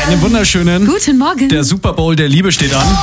Einen wunderschönen Guten Morgen. Der Super Bowl der Liebe steht an.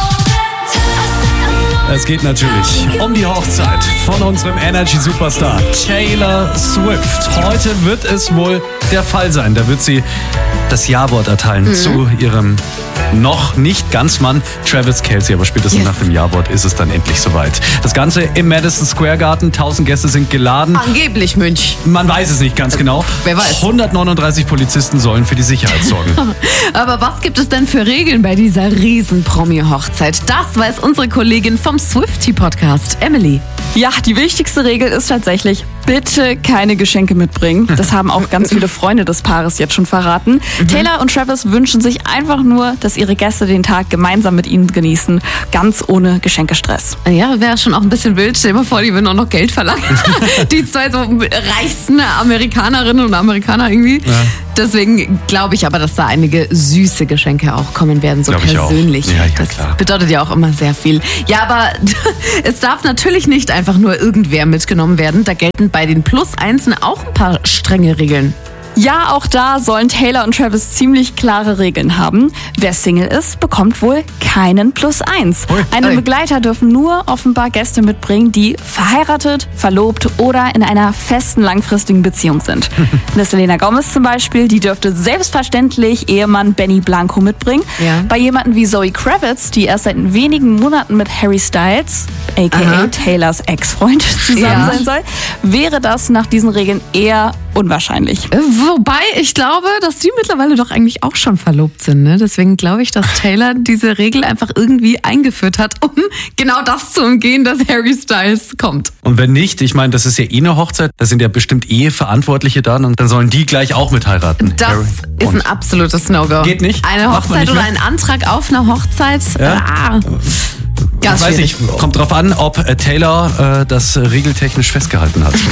Es geht natürlich um die Hochzeit von unserem Energy-Superstar Taylor Swift. Heute wird es wohl der Fall sein. Da wird sie das Ja-Wort erteilen zu ihrem noch nicht ganz Mann Travis Kelce. Aber spätestens nach dem Ja-Wort ist es dann endlich soweit. Das Ganze im Madison Square Garden. 1000 Gäste sind geladen. Angeblich, Münch. Man weiß es nicht ganz genau. Wer weiß. 139 Polizisten sollen für die Sicherheit sorgen. Aber was gibt es denn für Regeln bei dieser Riesen-Promi-Hochzeit? Das weiß unsere Kollegin vom Swiftie-Podcast, Emily. Ja, die wichtigste Regel ist tatsächlich, bitte keine Geschenke mitbringen. Das haben auch ganz viele Freunde des Paares jetzt schon verraten. Taylor und Travis wünschen sich einfach nur, dass ihre Gäste den Tag gemeinsam mit ihnen genießen, ganz ohne Geschenkestress. Ja, wäre schon auch ein bisschen wild. Stell dir mal vor, die würden auch noch Geld verlangen. Die zwei so reichsten Amerikanerinnen und Amerikaner irgendwie. Ja. Deswegen glaube ich aber, dass da einige süße Geschenke auch kommen werden, so persönlich. Ja, das klar. Bedeutet ja auch immer sehr viel. Ja, aber es darf natürlich nicht einfach nur irgendwer mitgenommen werden. Da gelten bei den Plus-Einsen auch ein paar strenge Regeln. Ja, auch da sollen Taylor und Travis ziemlich klare Regeln haben. Wer Single ist, bekommt wohl keinen Plus-1. Einen Begleiter dürfen nur offenbar Gäste mitbringen, die verheiratet, verlobt oder in einer festen langfristigen Beziehung sind. Eine Selena Gomez zum Beispiel, die dürfte selbstverständlich Ehemann Benny Blanco mitbringen. Ja. Bei jemanden wie Zoe Kravitz, die erst seit wenigen Monaten mit Harry Styles, a.k.a. Taylors Ex-Freund, zusammen sein soll, wäre das nach diesen Regeln eher unwahrscheinlich. Wobei ich glaube, dass die mittlerweile doch eigentlich auch schon verlobt sind. Ne? Deswegen glaube ich, dass Taylor diese Regel einfach irgendwie eingeführt hat, um genau das zu umgehen, dass Harry Styles kommt. Und wenn nicht, ich meine, das ist ja eh eine Hochzeit, da sind ja bestimmt Eheverantwortliche da und dann sollen die gleich auch mit heiraten. Das ist ein absolutes No-Go. Geht nicht? Eine Hochzeit oder ein Antrag auf eine Hochzeit? Ja? Ganz weiß ich, kommt drauf an, ob Taylor das regeltechnisch festgehalten hat.